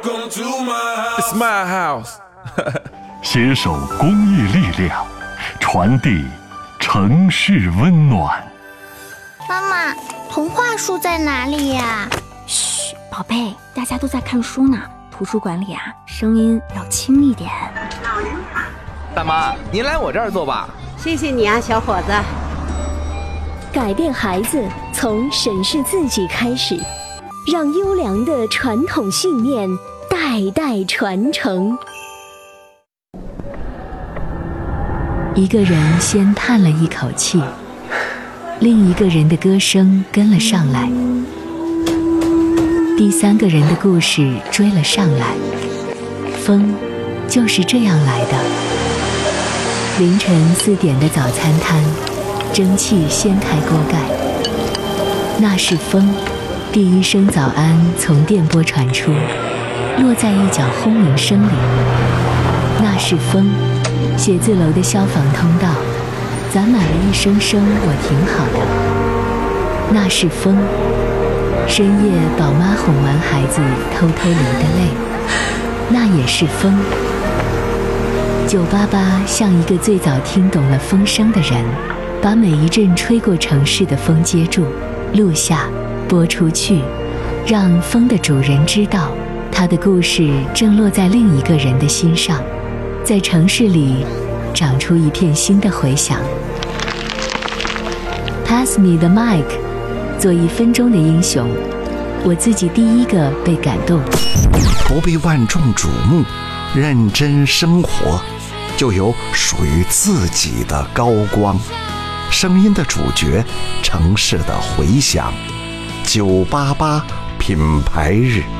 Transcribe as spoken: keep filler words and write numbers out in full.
It's my house 携手公益力量，传递城市温暖。 妈妈，童话书在哪里呀？ 嘘，宝贝，大家都在看书呢。图书馆里啊，声音要轻一点。 大妈，您来我这儿坐吧。 谢谢你啊，小伙子。 改变孩子，从审视自己开始，让优良的传统信念代代传承。 一个人先叹了一口气，另一个人的歌声跟了上来，第三个人的故事追了上来。风就是这样来的。凌晨四点的早餐摊，蒸汽掀开锅盖，那是风。第一声早安从电波传出，落在一角轰鸣声里，那是风。写字楼的消防通道攒满了一声声我挺好的，那是风。深夜宝妈哄完孩子偷偷流的泪，那也是风。九八八像一个最早听懂了风声的人，把每一阵吹过城市的风接住，录下，播出去，让风的主人知道，他的故事正落在另一个人的心上，在城市里长出一片新的回响。 Pass me the mic， 做一分钟的英雄，我自己第一个被感动。 不被万众瞩目，认真生活，就有属于自己的高光。声音的主角，城市的回响。九八八品牌日。